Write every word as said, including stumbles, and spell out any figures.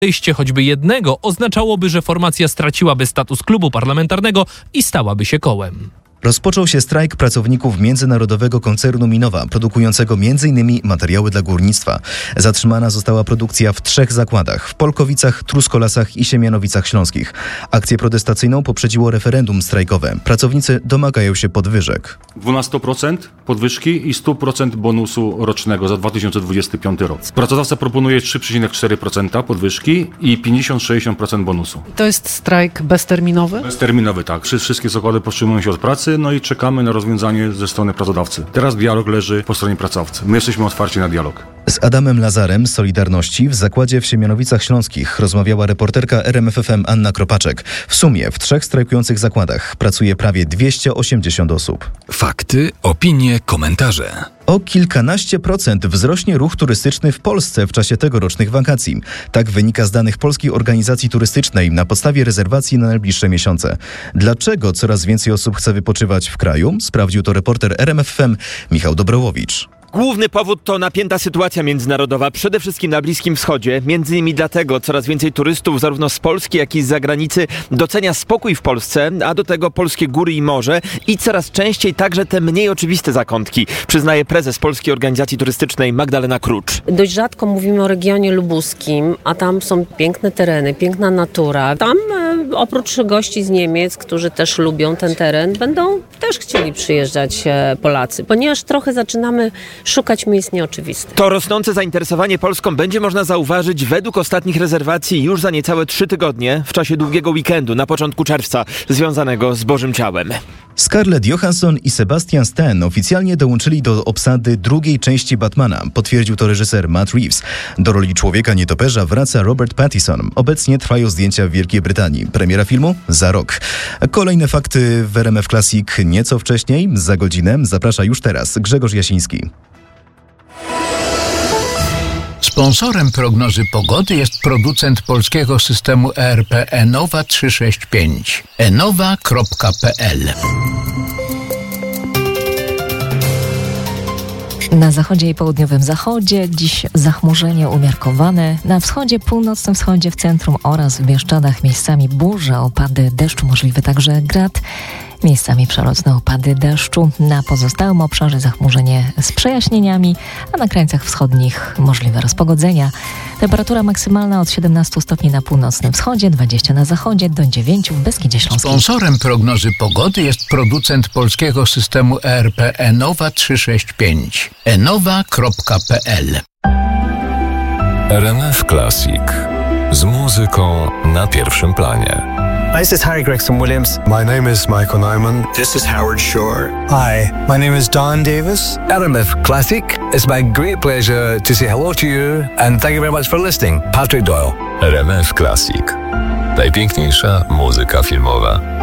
Odejście choćby jednego oznaczałoby, że formacja straciłaby status klubu parlamentarnego i stałaby się kołem. Rozpoczął się strajk pracowników międzynarodowego koncernu Minowa, produkującego między innymi materiały dla górnictwa. Zatrzymana została produkcja w trzech zakładach: w Polkowicach, Truskolasach i Siemianowicach Śląskich. Akcję protestacyjną poprzedziło referendum strajkowe. Pracownicy domagają się podwyżek. dwanaście procent podwyżki i sto procent bonusu rocznego za dwa tysiące dwudziesty piąty rok. Pracodawca proponuje trzy przecinek cztery procent podwyżki i pięćdziesiąt do sześćdziesięciu procent bonusu. To jest strajk bezterminowy? Bezterminowy, tak. Wszystkie zakłady powstrzymują się od pracy, no i czekamy na rozwiązanie ze strony pracodawcy. Teraz dialog leży po stronie pracodawcy. My jesteśmy otwarci na dialog. Z Adamem Lazarem z Solidarności w zakładzie w Siemianowicach Śląskich rozmawiała reporterka R M F F M Anna Kropaczek. W sumie w trzech strajkujących zakładach pracuje prawie dwieście osiemdziesiąt osób. Fakty, opinie, komentarze. O kilkanaście procent wzrośnie ruch turystyczny w Polsce w czasie tegorocznych wakacji. Tak wynika z danych Polskiej Organizacji Turystycznej na podstawie rezerwacji na najbliższe miesiące. Dlaczego coraz więcej osób chce wypoczywać w kraju? Sprawdził to reporter R M F F M Michał Dobrołowicz. Główny powód to napięta sytuacja międzynarodowa, przede wszystkim na Bliskim Wschodzie. Między innymi dlatego coraz więcej turystów zarówno z Polski, jak i z zagranicy docenia spokój w Polsce, a do tego polskie góry i morze i coraz częściej także te mniej oczywiste zakątki, przyznaje prezes Polskiej Organizacji Turystycznej Magdalena Krucz. Dość rzadko mówimy o regionie lubuskim, a tam są piękne tereny, piękna natura. Tam e, oprócz gości z Niemiec, którzy też lubią ten teren, będą też chcieli przyjeżdżać e, Polacy, ponieważ trochę zaczynamy szukać miejsc nieoczywistych. To rosnące zainteresowanie Polską będzie można zauważyć według ostatnich rezerwacji już za niecałe trzy tygodnie w czasie długiego weekendu na początku czerwca związanego z Bożym Ciałem. Scarlett Johansson i Sebastian Stan oficjalnie dołączyli do obsady drugiej części Batmana, potwierdził to reżyser Matt Reeves. Do roli człowieka nietoperza wraca Robert Pattinson. Obecnie trwają zdjęcia w Wielkiej Brytanii. Premiera filmu za rok. Kolejne fakty w R M F Classic nieco wcześniej, za godzinę. Zaprasza już teraz Grzegorz Jasiński. Sponsorem prognozy pogody jest producent polskiego systemu E R P Enowa trzysta sześćdziesiąt pięć. enowa kropka p l. Na zachodzie i południowym zachodzie dziś zachmurzenie umiarkowane. Na wschodzie, północnym wschodzie, w centrum oraz w Bieszczadach miejscami burze, opady deszczu, możliwy także grad. Miejscami przelotne opady deszczu. Na pozostałym obszarze zachmurzenie z przejaśnieniami, a na krańcach wschodnich możliwe rozpogodzenia. Temperatura maksymalna od siedemnastu stopni na północnym wschodzie, dwudziestu na zachodzie, do dziewięciu w Beskidzie Śląskim. Sponsorem prognozy pogody jest producent polskiego systemu E R P Enowa trzysta sześćdziesiąt pięć. enowa kropka p l. R M F Classic. Z muzyką na pierwszym planie. Hi, this is Harry Gregson Williams. My name is Michael Nyman. This is Howard Shore. Hi, my name is Don Davis. R M F Classic. It's my great pleasure to say hello to you and thank you very much for listening. Patrick Doyle. R M F Classic. Najpiękniejsza muzyka filmowa.